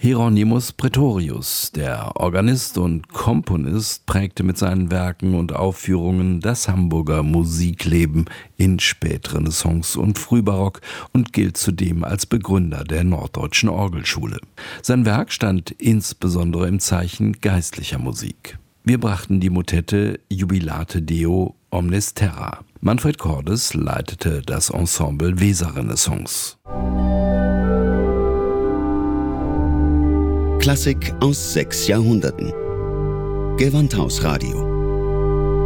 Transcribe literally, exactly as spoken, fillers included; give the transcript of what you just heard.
Hieronymus Praetorius, der Organist und Komponist, prägte mit seinen Werken und Aufführungen das Hamburger Musikleben in Spätrenaissance und Frühbarock und gilt zudem als Begründer der Norddeutschen Orgelschule. Sein Werk stand insbesondere im Zeichen geistlicher Musik. Wir brachten die Motette Jubilate Deo Omnes Terra. Manfred Cordes leitete das Ensemble Weserrenaissance. Klassik aus sechs Jahrhunderten. Gewandhausradio.